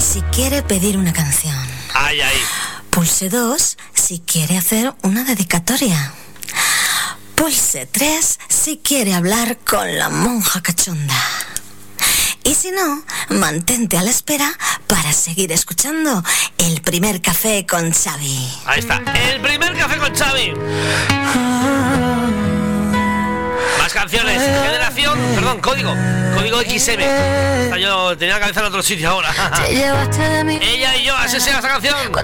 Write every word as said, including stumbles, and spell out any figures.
si quiere pedir una canción. Ay, ay. Pulse dos si quiere hacer una dedicatoria. Pulse tres si quiere hablar con la monja cachonda. Y si no, mantente a la espera para seguir escuchando El Primer Café con Xavi. Ahí está, El Primer Café con Xavi. Más canciones, generación, perdón, código, código X M. Hasta yo tenía la cabeza en otro sitio ahora. Ella y yo, así sea esa canción.